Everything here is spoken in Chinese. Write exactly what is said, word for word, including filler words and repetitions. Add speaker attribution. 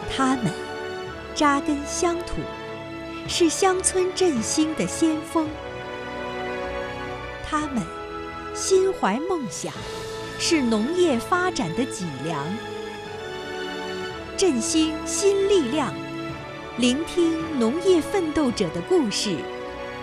Speaker 1: 他们扎根乡土，是乡村振兴的先锋；他们心怀梦想，是农业发展的脊梁。振兴新力量，聆听农业奋斗者的故事，